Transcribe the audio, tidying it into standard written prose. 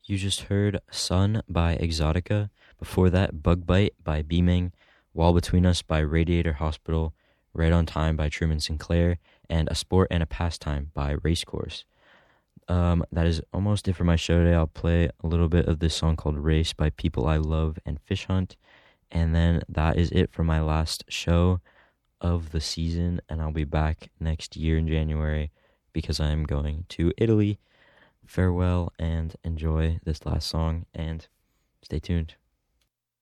You just heard Sun by Exotica. Before that, Bug Bite by Beaming, Wall Between Us by Radiator Hospital, Right on Time by Truman Sinclair, and A Sport and a Pastime by Racecourse. That is almost it for my show today. I'll play a little bit of this song called Race by People I Love and Fish Hunt. And then that is it for my last show of the season. And I'll be back next year in January because I'm going to Italy. Farewell and enjoy this last song and stay tuned.